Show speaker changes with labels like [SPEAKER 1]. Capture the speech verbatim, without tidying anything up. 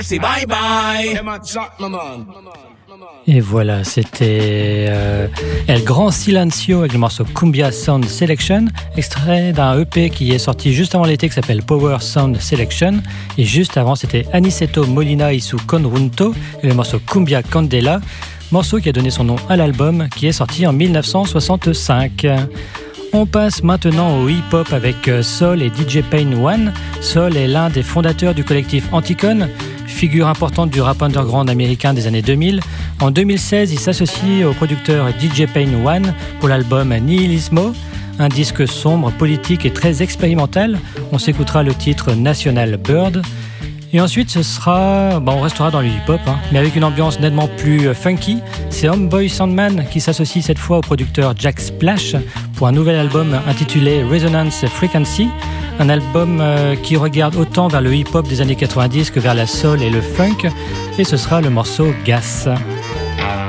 [SPEAKER 1] C'est bye bye.
[SPEAKER 2] Et voilà, c'était euh, El Gran Silencio avec le morceau Cumbia Sound Selection, extrait d'un E P qui est sorti juste avant l'été qui s'appelle Power Sound Selection. Et juste avant, c'était Aniceto Molina y su Conjunto et le morceau Cumbia Candela, morceau qui a donné son nom à l'album qui est sorti en dix-neuf cent soixante-cinq. On passe maintenant au hip-hop avec Sol et D J Pain One. Sol est l'un des fondateurs du collectif Anticon, figure importante du rap underground américain des années deux mille. En deux mille seize, il s'associe au producteur D J Pain One pour l'album Nihilismo, un disque sombre, politique et très expérimental. On s'écoutera le titre National Bird. Et ensuite, ce sera, bah on restera dans le hip-hop, hein, mais avec une ambiance nettement plus funky. C'est Homeboy Sandman qui s'associe cette fois au producteur Jack Splash pour un nouvel album intitulé Resonance Frequency, un album euh, qui regarde autant vers le hip-hop des années quatre-vingt-dix que vers la soul et le funk. Et ce sera le morceau Gas.